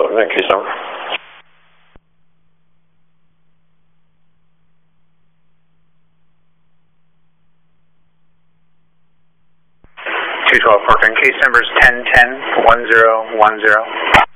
What's that case number? 212 Park, and case numbers 1010-1010.